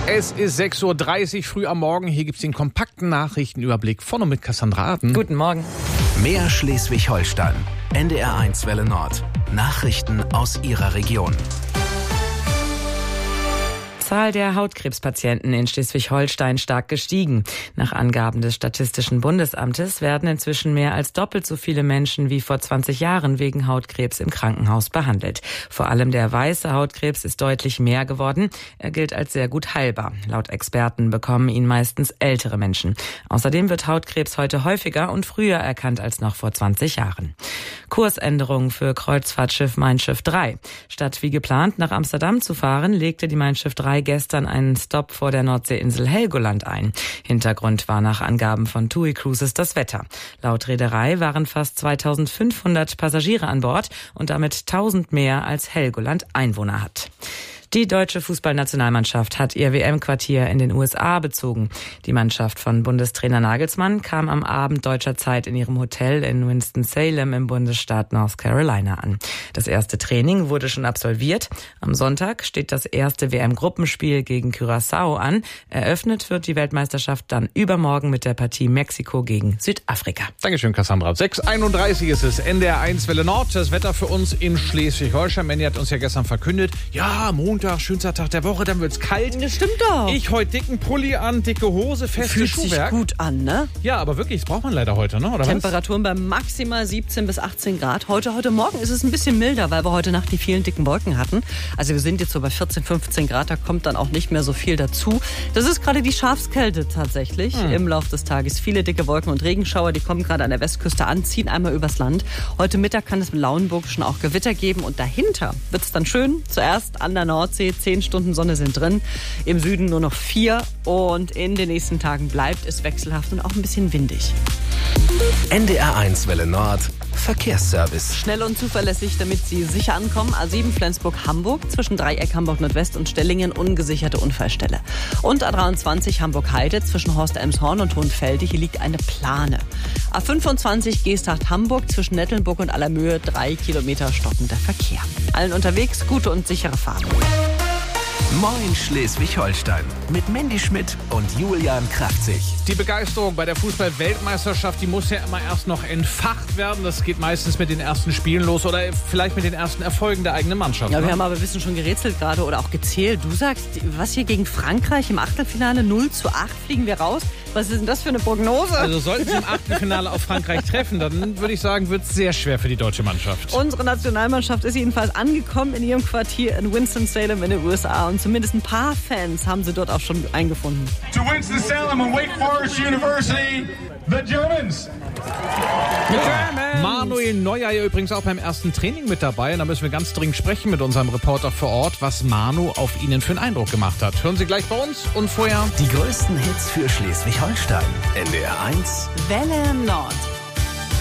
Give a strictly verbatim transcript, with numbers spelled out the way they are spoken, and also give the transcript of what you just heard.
Es ist sechs Uhr dreißig früh am Morgen. Hier gibt's den kompakten Nachrichtenüberblick von und mit Cassandra Arden. Guten Morgen. Mehr Schleswig-Holstein. N D R eins Welle Nord. Nachrichten aus Ihrer Region. Die Zahl der Hautkrebspatienten in Schleswig-Holstein stark gestiegen. Nach Angaben des Statistischen Bundesamtes werden inzwischen mehr als doppelt so viele Menschen wie vor zwanzig Jahren wegen Hautkrebs im Krankenhaus behandelt. Vor allem der weiße Hautkrebs ist deutlich mehr geworden. Er gilt als sehr gut heilbar. Laut Experten bekommen ihn meistens ältere Menschen. Außerdem wird Hautkrebs heute häufiger und früher erkannt als noch vor zwanzig Jahren. Kursänderung für Kreuzfahrtschiff Mein Schiff drei. Statt wie geplant nach Amsterdam zu fahren, legte die Mein Schiff drei gestern einen Stopp vor der Nordseeinsel Helgoland ein. Hintergrund war nach Angaben von TUI Cruises das Wetter. Laut Reederei waren fast zweitausendfünfhundert Passagiere an Bord und damit tausend mehr als Helgoland Einwohner hat. Die deutsche Fußballnationalmannschaft hat ihr W M-Quartier in den U S A bezogen. Die Mannschaft von Bundestrainer Nagelsmann kam am Abend deutscher Zeit in ihrem Hotel in Winston-Salem im Bundesstaat North Carolina an. Das erste Training wurde schon absolviert. Am Sonntag steht das erste W M-Gruppenspiel gegen Curaçao an. Eröffnet wird die Weltmeisterschaft dann übermorgen mit der Partie Mexiko gegen Südafrika. Dankeschön, Cassandra. sechs Uhr einunddreißig ist es, N D R eins Welle Nord. Das Wetter für uns in Schleswig-Holstein. Mandy hat uns ja gestern verkündet, ja, Montag, schönster Tag der Woche, dann wird's kalt. Das stimmt doch. Ich heute dicken Pulli an, dicke Hose, festes Fühlt Schuhwerk. sich gut an, ne? Ja, aber wirklich, das braucht man leider heute, ne? Oder Temperaturen bei maximal siebzehn bis achtzehn Grad. Heute, heute Morgen ist es ein bisschen milder, weil wir heute Nacht die vielen dicken Wolken hatten. Also wir sind jetzt so bei vierzehn, fünfzehn Grad, da kommt dann auch nicht mehr so viel dazu. Das ist gerade die Schafskälte tatsächlich hm. im Laufe des Tages. Viele dicke Wolken und Regenschauer, die kommen gerade an der Westküste an, ziehen einmal übers Land. Heute Mittag kann es im Lauenburgischen auch Gewitter geben und dahinter wird es dann schön. Zuerst an der Nordsee, zehn Stunden Sonne sind drin, im Süden nur noch vier und in den nächsten Tagen bleibt es wechselhaft und auch ein bisschen windig. N D R eins Welle Nord. Verkehrsservice. Schnell und zuverlässig, damit Sie sicher ankommen. A sieben Flensburg-Hamburg zwischen Dreieck Hamburg-Nordwest und Stellingen ungesicherte Unfallstelle. Und A dreiundzwanzig Hamburg-Heide zwischen Horst-Elmshorn und Hohenfelde. Hier liegt eine Plane. A fünfundzwanzig Geesthacht-Hamburg zwischen Nettelnburg und Allermöhe. Drei Kilometer stockender Verkehr. Allen unterwegs gute und sichere Fahrt. Moin Schleswig-Holstein mit Mandy Schmidt und Julian Kraftzig. Die Begeisterung bei der Fußball-Weltmeisterschaft, die muss ja immer erst noch entfacht werden. Das geht meistens mit den ersten Spielen los oder vielleicht mit den ersten Erfolgen der eigenen Mannschaft. Ja, ne? wir haben aber ein bisschen schon gerätselt gerade oder auch gezählt. Du sagst, was hier gegen Frankreich im Achtelfinale null zu acht fliegen wir raus. Was ist denn das für eine Prognose? Also sollten sie im Achtelfinale auf Frankreich treffen, dann würde ich sagen, wird es sehr schwer für die deutsche Mannschaft. Unsere Nationalmannschaft ist jedenfalls angekommen in ihrem Quartier in Winston-Salem in den U S A und zumindest ein paar Fans haben sie dort auch schon eingefunden. To Winston-Salem and Wake Forest University, the Germans. Ja. Manuel Neuer ja übrigens auch beim ersten Training mit dabei. Und da müssen wir ganz dringend sprechen mit unserem Reporter vor Ort, was Manu auf Ihnen für einen Eindruck gemacht hat. Hören Sie gleich bei uns und vorher die größten Hits für Schleswig-Holstein. N D R eins Welle Nord.